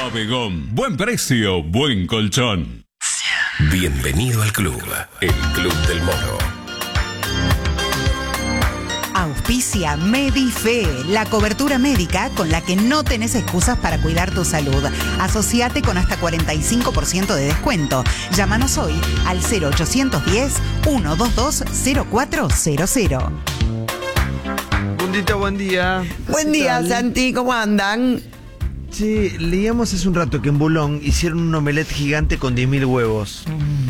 Fabegón. Buen precio, buen colchón. Bienvenido al club, el Club del Moro. Auspicia Medife, la cobertura médica con la que no tenés excusas para cuidar tu salud. Asociate con hasta 45% de descuento. Llámanos hoy al 0810-122-0400. Bundita, buen día. Buen día, Santi, ¿cómo andan? Sí, leíamos hace un rato que en Boulogne hicieron un omelette gigante con 10.000 huevos.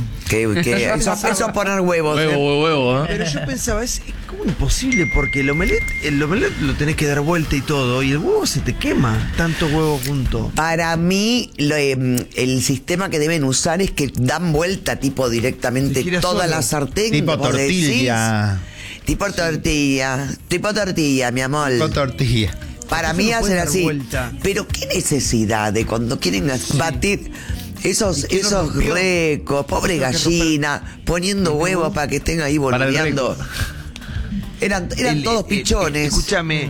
Eso es poner huevos. Huevo, ¿eh? Pero yo pensaba, es como imposible, porque el omelette lo tenés que dar vuelta y todo, y el huevo se te quema, tanto huevo junto. Para mí, el sistema que deben usar es que dan vuelta tipo directamente toda la sartén. Tipo como tortilla. decís. Tipo tortilla, mi amor. Con tortilla. Para mí hacen así. Pero qué necesidad de cuando quieren batir esos recos, pobre gallina, poniendo huevos para que estén ahí volviendo. Eran todos pichones. Escúchame,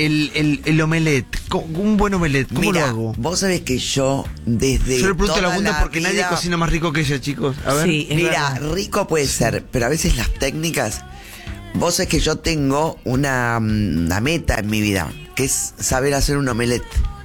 el omelette, un buen omelette, ¿cómo lo hago? Vos sabés que yo desde Yo le pregunto a la toda Bunda la porque nadie vida- cocina más rico que ella, chicos. A ver. Sí, es Mira, verdad. rico puede ser, pero a veces las técnicas. Vos sabés que yo tengo una meta en mi vida, que es saber hacer un omelette.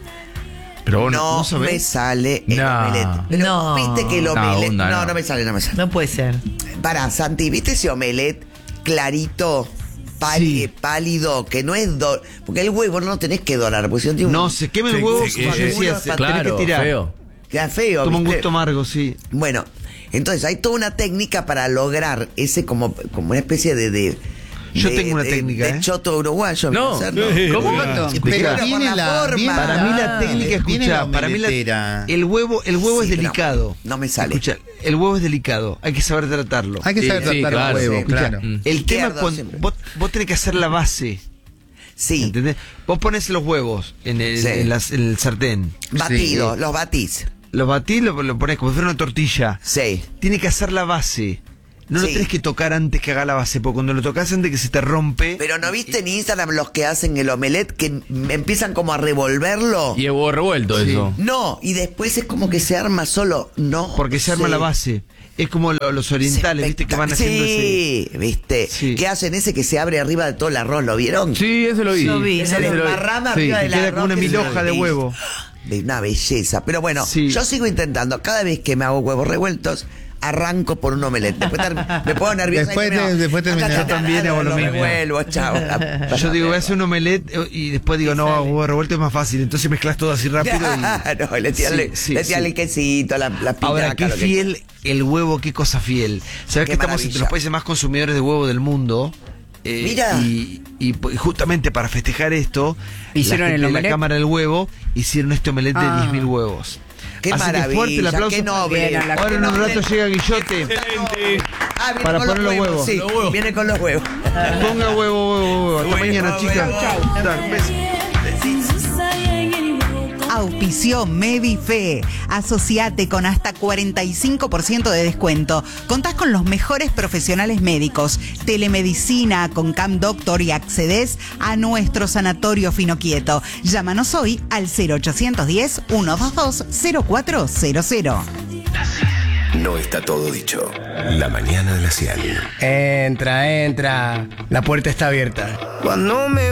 Pero vos no ¿no sabés? me sale el No. omelette. Pero No. viste que el omelette. Bunda, No, no. no me sale. No puede ser. Pará, Santi, ¿viste ese omelette clarito, Sí. pálido, que no es porque el huevo no lo tenés que dorar, porque si no tiene No, se quema el huevo, como yo decía, tenés Claro, que tirar. feo. queda feo. Toma un ¿viste? gusto amargo, sí. Bueno, entonces hay toda una técnica para lograr ese como una especie de Yo tengo una técnica, de choto uruguayo. No. ¿Cómo? Pero Pero tiene la forma. para mí la técnica, viene escucha, la para mí omeletera. el huevo es Sí, pero delicado. no me sale. Escucha, el huevo es delicado, hay que saber tratarlo. Hay que saber Sí, tratar claro, el huevo, sí, claro. El tema es Izquierdo cuando siempre. vos tenés que hacer la base, Sí, ¿entendés? Vos pones los huevos en el, Sí. en el sartén, batido, los batís. los batís, lo ponés como si fuera una tortilla. Sí. Tiene que hacer la base. No lo Sí. tenés que tocar antes que haga la base, porque cuando lo tocas antes que se te rompe. Pero ¿no viste en Instagram los que hacen el omelette que empiezan como a revolverlo? Y el huevo revuelto, Sí. eso. No, y después es como que se arma solo. No. Porque se arma sé. la base. Es como los orientales, ¿viste? Que van haciendo ese. Sí, ¿viste? Sí. ¿Qué hacen ese que se abre arriba de todo el arroz? ¿Lo vieron? Sí, ese lo vi. Lo vi, Se ese le lo vi. embarrama Sí, arriba que del Queda arroz. como una que se milhoja de ve huevo. De una belleza. Pero bueno, Sí. yo sigo intentando. Cada vez que me hago huevos revueltos, arranco por un omelette. Después me pongo nerviosa. Después termina. Yo también hago lo mismo. Revuelvo, chao. Yo digo, voy a hacer un omelette y después digo, no, huevo revuelto es más fácil. Entonces mezclas todo así rápido y. Claro, le tiran Sí, el quesito, la pinaca. Ahora, qué lo que- fiel el huevo, qué cosa fiel. Sabes Qué que estamos maravilla. entre los países más consumidores de huevo del mundo. Mira. Y justamente para festejar esto, Hicieron la gente el de la omelette. Cámara del Huevo hicieron este omelette de Ah. 10.000 huevos. Qué Así que maravilla, fuerte el aplauso. qué noble. Bien, a la- Ahora en un noble. rato llega Guillote. Ah, viene para con poner los los huevos. Sí, Los huevos. viene con los huevos. Ponga huevo. Hasta mañana, chicas. Dale, beso. Auspició Medife. Asociate con hasta 45% de descuento. Contás con los mejores profesionales médicos, telemedicina con Cam Doctor y accedes a nuestro sanatorio Finoquieto. Llámanos hoy al 0810-122-0400. No está todo dicho. La mañana de la Cial. Entra. La puerta está abierta. Cuando me